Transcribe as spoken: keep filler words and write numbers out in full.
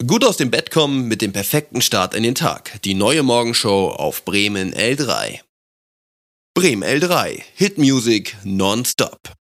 Gut aus dem Bett kommen mit dem perfekten Start in den Tag. Die neue Morgenshow auf Bremen L drei. Bremen L drei. Hit Music nonstop.